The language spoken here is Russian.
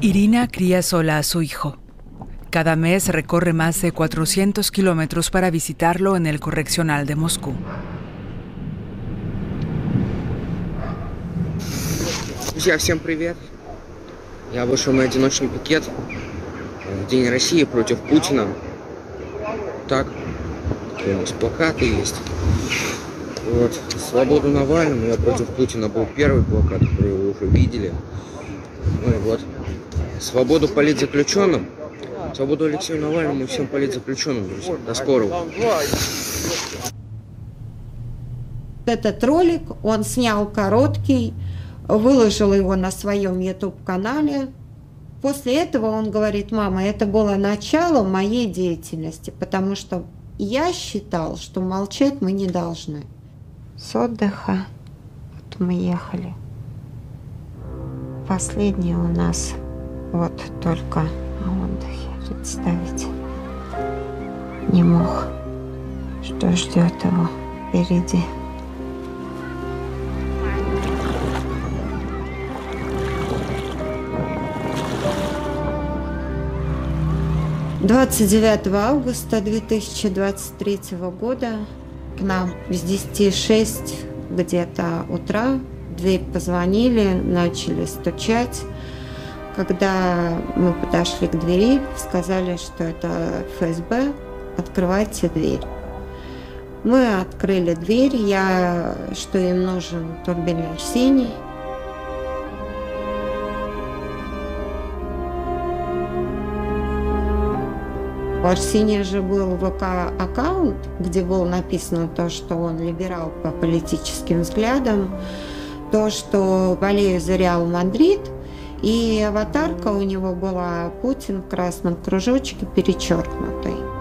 Irina cría sola a su hijo. Cada mes recorre más de 400 kilómetros para visitarlo en el correccional de Moscú. Друзья, всем привет! Я вышел на одиночный пикет в День России против Путина. Так, у нас плакаты есть. Вот, свободу Навальному, я против Путина был первый плакат, который вы уже видели. Ну и вот, свободу политзаключенным, свободу Алексею Навальному и всем политзаключенным, друзья. До скорого. Этот ролик он снял короткий, выложил его на своем YouTube-канале. После этого он говорит: мама, это было начало моей деятельности, потому что я считал, что молчать мы не должны. С отдыха вот мы ехали. Последний у нас вот только на отдыхе. Представить не мог, что ждет его впереди. Августа 2023 года к нам с 10:06 где-то утра в дверь позвонили, начали стучать. Когда мы подошли к двери, сказали, что это ФСБ, открывайте дверь. Мы открыли дверь, что им нужен турбин Арсений. У Арсения же был ВК-аккаунт, где было написано то, что он либерал по политическим взглядам, то, что болею за Реал Мадрид, и аватарка у него была Путин в красном кружочке перечеркнутой.